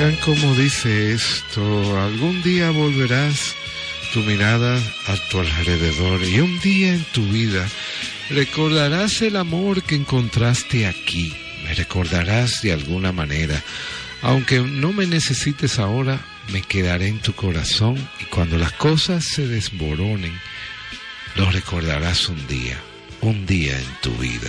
Oigan cómo dice esto, algún día volverás tu mirada a tu alrededor y un día en tu vida recordarás el amor que encontraste aquí, me recordarás de alguna manera, aunque no me necesites ahora, me quedaré en tu corazón y cuando las cosas se desboronen, lo recordarás un día en tu vida.